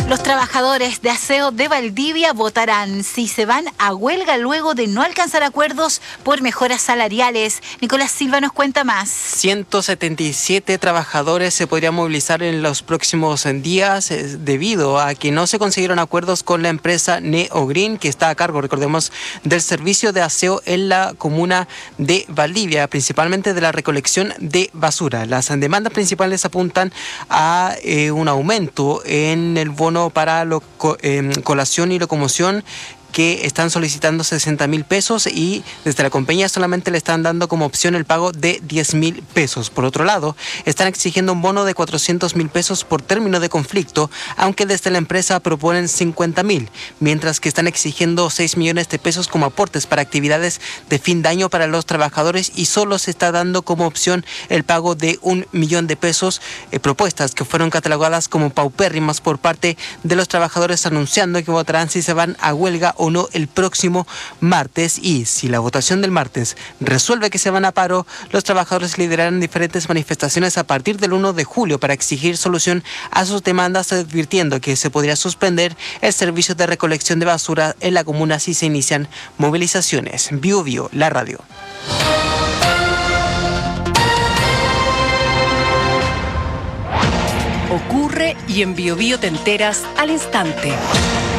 Los trabajadores de aseo de Valdivia votarán si se van a huelga luego de no alcanzar acuerdos por mejoras salariales. Nicolás Silva nos cuenta más. 177 trabajadores se podrían movilizar en los próximos días debido a que no se consiguieron acuerdos con la empresa Neogreen, que está a cargo, recordemos, del servicio de aseo en la comuna de Valdivia, principalmente de la recolección de basura. Las demandas principales apuntan a un aumento en el bono para colación y locomoción, que están solicitando 60.000 pesos y desde la compañía solamente le están dando como opción el pago de 10.000 pesos. Por otro lado, están exigiendo un bono de 400.000 pesos por término de conflicto, aunque desde la empresa proponen 50.000, mientras que están exigiendo 6 millones de pesos como aportes para actividades de fin de año para los trabajadores y solo se está dando como opción el pago de 1 millón de pesos, propuestas que fueron catalogadas como paupérrimas por parte de los trabajadores, anunciando que votarán si se van a huelga o no el próximo martes, y si la votación del martes resuelve que se van a paro, los trabajadores liderarán diferentes manifestaciones a partir del 1 de julio para exigir solución a sus demandas, advirtiendo que se podría suspender el servicio de recolección de basura en la comuna si se inician movilizaciones. Biobío, la radio. Ocurre y en Biobío te enteras al instante.